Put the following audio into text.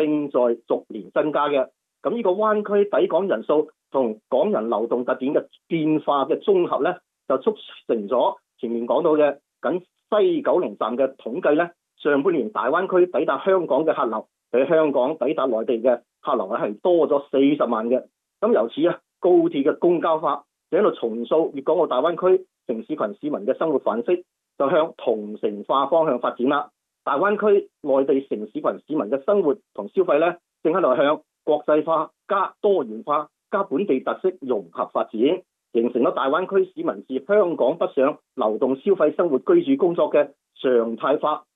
正在逐年增加嘅。咁呢個灣區抵港人數同港人流動特點嘅變化嘅綜合咧，就促成咗前面講到嘅僅西九龍站嘅統計咧，上半年大灣區抵達香港嘅客流比香港抵達內地嘅客流係多咗40萬嘅。咁由此啊，高鐵嘅公交化就喺度重塑粵港澳大灣區城市群市民嘅生活範式，就向同城化方向發展啦。大灣區內地城市群市民嘅生活同消費咧，正喺度向國際化加多元化加本地特色融合發展，形成咗大灣區市民自香港北上流動消費生活居住工作嘅常態化